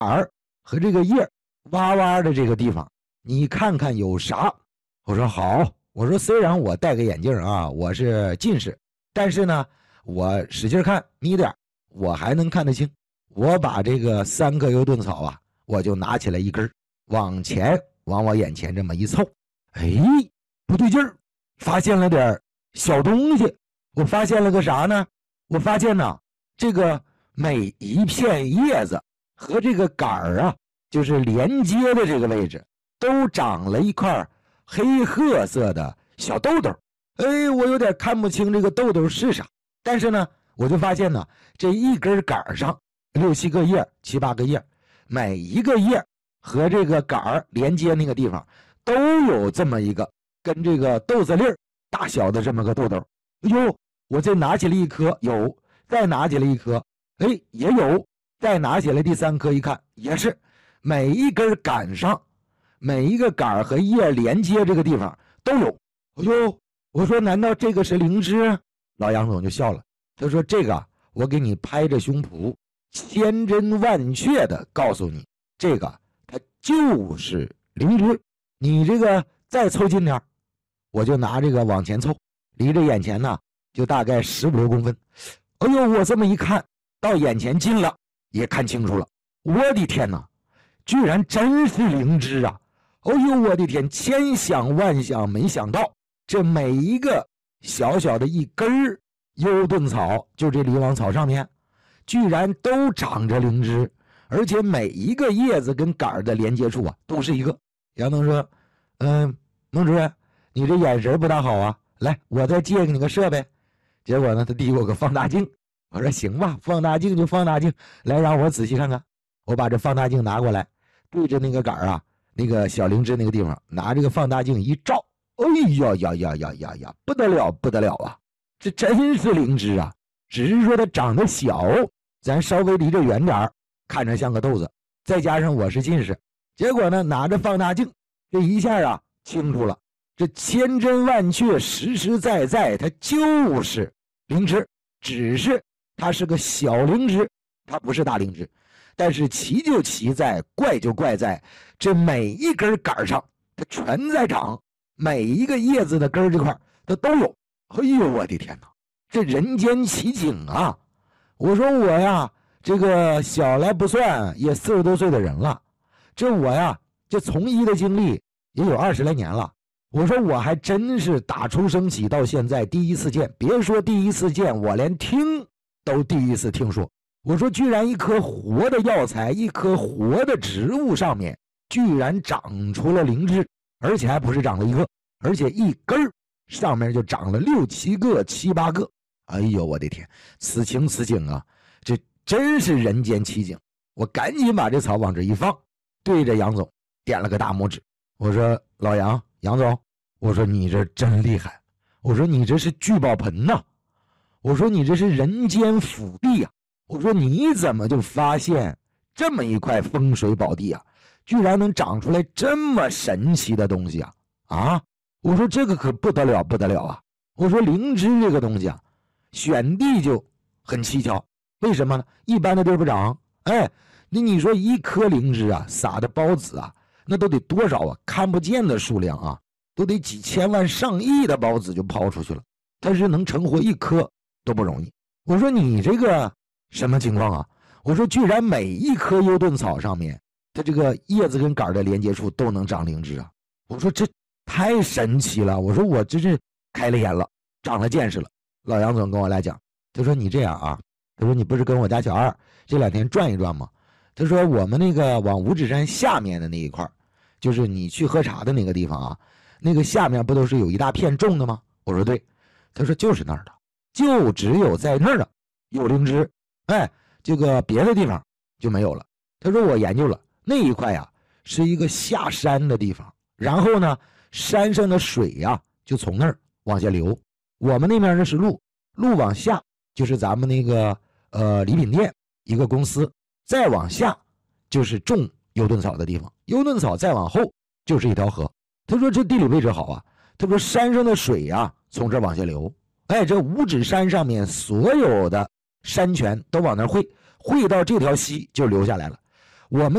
儿和这个叶洼洼的这个地方，你看看有啥？我说好，我说虽然我戴个眼镜啊，我是近视，但是呢，我使劲看眯点，我还能看得清。我把这个3棵油盾草啊，我就拿起来一根，往前往我眼前这么一凑，哎，不对劲儿，发现了点小东西。我发现了个啥呢？我发现呢，这个每一片叶子和这个杆儿啊，就是连接的这个位置，都长了一块黑褐色的小豆豆。哎，我有点看不清这个豆豆是啥，但是呢，我就发现呢，这一根杆上6、7个叶、7、8个叶，每一个叶和这个杆儿连接那个地方都有这么一个跟这个豆子粒儿大小的这么个豆豆。哎呦，我这拿起了一颗，有，再拿起来一颗，哎，也有，再拿起来第3颗一看，也是，每一根杆上，每一个杆和叶连接这个地方都有。哎呦，我说难道这个是灵芝？老杨总就笑了，他说这个我给你拍着胸脯，千真万确的告诉你，这个它就是灵芝。你这个再凑近点，我就拿这个往前凑，离着眼前呢就大概15多公分。哎呦，我这么一看到眼前近了，也看清楚了。我的天哪，居然真是灵芝啊！哎呦，我的天，千想万想没想到，这每一个小小的一根幽盾草，就这狸王草上面，居然都长着灵芝，而且每一个叶子跟杆的连接处啊，都是一个。杨东说：“孟主任，你这眼神不大好啊，来，我再借给你个设备。”结果呢，他递给我个放大镜。我说：“行吧，放大镜就放大镜，来让我仔细看看。”我把这放大镜拿过来，对着那个杆啊，那个小灵芝那个地方，拿这个放大镜一照，哎呀呀呀呀呀呀，不得了不得了啊！这真是灵芝啊！只是说它长得小，咱稍微离着远点，看着像个豆子。再加上我是近视，结果呢，拿着放大镜，这一下啊，清楚了。这千真万确，实实在在，它就是灵芝，只是它是个小灵芝，它不是大灵芝。但是奇就奇在，怪就怪在，这每一根杆上它全在长，每一个叶子的根这块它都有。哎呦，我的天哪，这人间奇景啊！我说我呀，这个小来不算，也40多岁的人了，这我呀，这从医的经历也有20来年了。我说我还真是打出生起到现在第一次见，别说第一次见，我连听都第一次听说。我说居然一棵活的药材，一棵活的植物上面居然长出了灵芝，而且还不是长了一个，而且一根上面就长了6、7个、7、8个。哎呦，我的天，此情此景啊，这真是人间奇景。我赶紧把这草往这一放，对着杨总点了个大拇指。我说老杨，杨总，我说你这真厉害，我说你这是聚宝盆呐，我说你这是人间福地啊，我说你怎么就发现这么一块风水宝地啊，居然能长出来这么神奇的东西啊？啊，我说这个可不得了不得了啊！我说灵芝这个东西啊，选地就很蹊跷，为什么呢？一般的地儿不长。哎，你说一颗灵芝啊，撒的孢子啊，那都得多少啊？看不见的数量啊，都得几千万上亿的孢子就抛出去了，但是能成活一颗都不容易。我说你这个什么情况啊？我说居然每一棵幽盾草上面，它这个叶子跟杆的连接处都能长灵芝啊！我说这太神奇了，我说我真是开了眼了，长了见识了。老杨总跟我来讲，他说你这样啊，他说你不是跟我家小二这2天转一转吗？他说我们那个往五指山下面的那一块，就是你去喝茶的那个地方啊，那个下面不都是有一大片种的吗？我说对。他说就是那儿的，就只有在那儿的有灵芝，哎，这个别的地方就没有了。他说我研究了那一块啊，是一个下山的地方，然后呢，山上的水呀，就从那儿往下流。我们那边呢是路往下就是咱们那个礼品店一个公司，再往下就是种幽盾草的地方，幽盾草再往后就是一条河。他说这地理位置好啊，他说山上的水呀，从这儿往下流，哎，这五指山上面所有的山泉都往那儿汇到这条溪就流下来了。我们